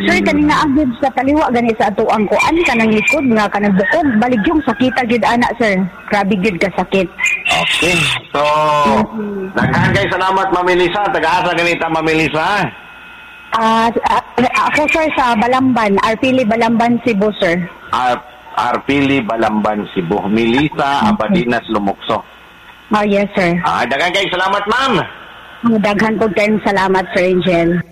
Sir, kanina agad sa taliwa gani sa atuang kuan kanang likod nga kanang bukog baligyong sakita gid ana sir. Grabe gid ka sakit. Okay. So, daghan kay salamat Ma'am Melissa. Taga-asa ganita Ma'am Melissa? Ako sir sa Balamban, Arpili Balamban, Cebu sir. Arpili Balamban, Cebu. Melissa Abadinas Lumukso. Oh yes sir. Daghan kay salamat ma'am. Daghan po kayong salamat Sir Angel.